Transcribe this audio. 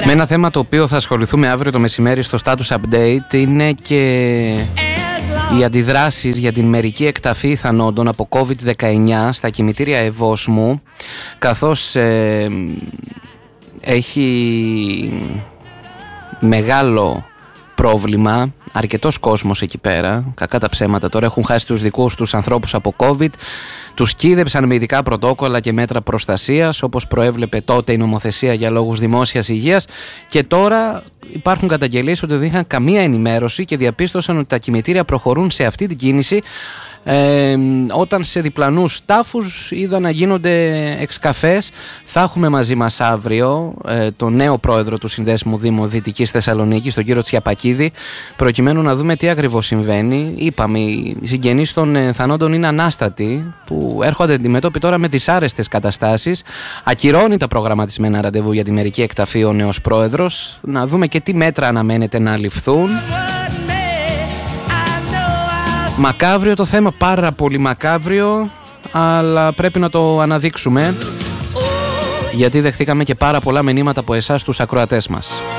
Με ένα θέμα το οποίο θα ασχοληθούμε αύριο το μεσημέρι στο Status Update είναι και οι αντιδράσεις για την μερική εκταφή θανόντων από COVID-19 στα κημητήρια Ευόσμου, καθώς έχει μεγάλο πρόβλημα αρκετός κόσμος εκεί πέρα. Κακά τα ψέματα τώρα, έχουν χάσει τους δικούς τους ανθρώπους από COVID, τους κοίδεψαν με ειδικά πρωτόκολλα και μέτρα προστασίας όπως προέβλεπε τότε η νομοθεσία για λόγους δημόσιας υγείας, και τώρα υπάρχουν καταγγελίες ότι δεν είχαν καμία ενημέρωση και διαπίστωσαν ότι τα κημητήρια προχωρούν σε αυτή την κίνηση όταν σε διπλανούς τάφους είδα να γίνονται εξκαφές. Θα έχουμε μαζί μας αύριο τον νέο πρόεδρο του Συνδέσμου Δήμου Δυτικής Θεσσαλονίκης, τον κύριο Τσιαπακίδη, προκειμένου να δούμε τι ακριβώς συμβαίνει. Είπαμε, οι συγγενείς των θανόντων είναι ανάστατοι, που έρχονται αντιμετώπιοι τώρα με δυσάρεστες καταστάσεις. Ακυρώνει τα προγραμματισμένα ραντεβού για τη μερική εκταφή ο νέος πρόεδρος. Να δούμε και τι μέτρα αναμένεται να ληφθούν. Μακάβριο το θέμα, πάρα πολύ μακάβριο, αλλά πρέπει να το αναδείξουμε, γιατί δεχτήκαμε και πάρα πολλά μηνύματα από εσάς τους ακροατές μας.